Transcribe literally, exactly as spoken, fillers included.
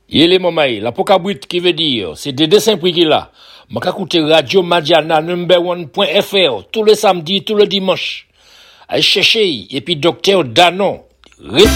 Yele Momaï, la Pokabrit qui veut dire, c'est des dessins prix qu'il a. M'a écouté Radio Madiana number one point F R tous les samedis, tous les dimanches. Allez chercher, et puis docteur Danon.